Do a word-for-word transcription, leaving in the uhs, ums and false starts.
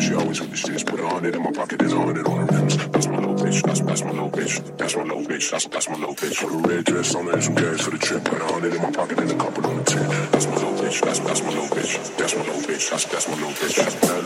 she always with the shits. Put a hundred in my pocket and a hundred on her rims. That's my little bitch, that's, that's my little bitch. That's my little bitch, that's, that's my little bitch. Put a red dress on her and some gas for the trip. Put a hundred in my pocket and a couple on the tip. That's my little bitch, that's, that's my little bitch. That's my little bitch, that's, that's my little bitch. That's